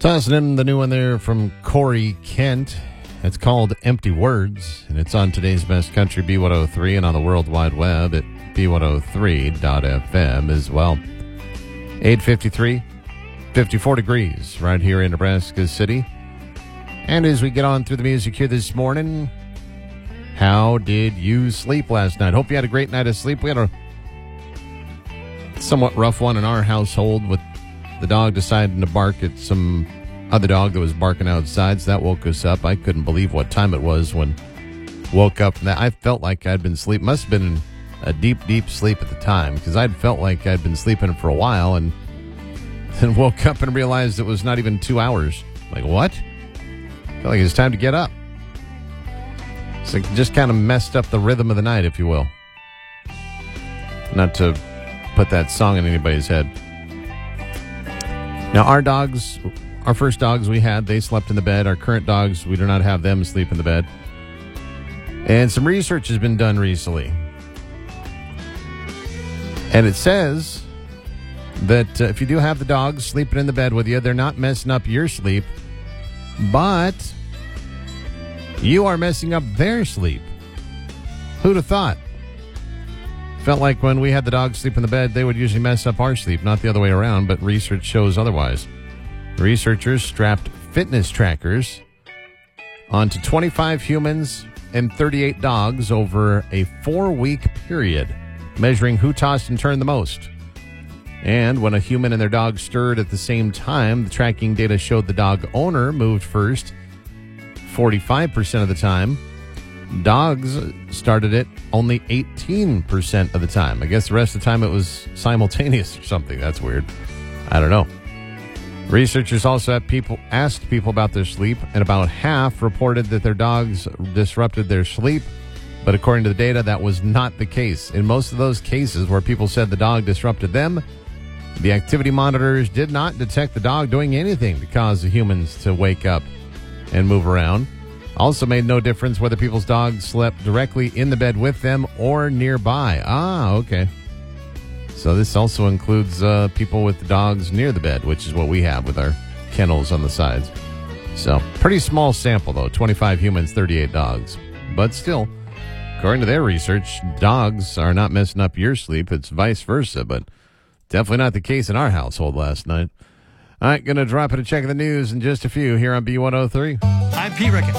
Tossing in the new one there from Corey Kent. It's called Empty Words, and it's on today's Best Country B103 and on the World Wide Web at b103.fm as well. 8:53, 54 degrees right here in Nebraska City. And as we get on through the music here this morning, how did you sleep last night? Hope you had a great night of sleep. We had a somewhat rough one in our household with the dog deciding to bark at some other dog that was barking outside, so that woke us up. I couldn't believe what time it was when woke up from that. I felt like I'd been sleeping. Must have been in a deep, deep sleep at the time, because I'd felt like I'd been sleeping for a while and then woke up and realized it was not even 2 hours. Like, what? I felt like it was time to get up. So it just kind of messed up the rhythm of the night, if you will. Not to put that song in anybody's head. Now, our first dogs we had, they slept in the bed. Our current dogs, we do not have them sleep in the bed. And some research has been done recently. And it says that if you do have the dogs sleeping in the bed with you, they're not messing up your sleep, but you are messing up their sleep. Who'd have thought? Felt like when we had the dogs sleep in the bed, they would usually mess up our sleep, not the other way around, but research shows otherwise. Researchers strapped fitness trackers onto 25 humans and 38 dogs over a 4-week period, measuring who tossed and turned the most. And when a human and their dog stirred at the same time, the tracking data showed the dog owner moved first 45% of the time. Dogs started it only 18% of the time. I guess the rest of the time it was simultaneous or something. That's weird. I don't know. Researchers also asked people about their sleep, and about half reported that their dogs disrupted their sleep. But according to the data, that was not the case. In most of those cases where people said the dog disrupted them, the activity monitors did not detect the dog doing anything to cause the humans to wake up and move around. Also made no difference whether people's dogs slept directly in the bed with them or nearby. Ah, okay. So this also includes people with dogs near the bed, which is what we have with our kennels on the sides. So pretty small sample, though. 25 humans, 38 dogs. But still, according to their research, dogs are not messing up your sleep. It's vice versa, but definitely not the case in our household last night. All right, going to drop in a check of the news in just a few here on B103. I'm Pete Rickett.